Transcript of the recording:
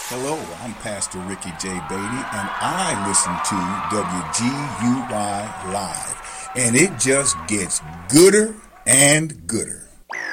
Hello, I'm Pastor Ricky J. Beatty, and I listen to WGUY Live, and it just gets gooder and gooder.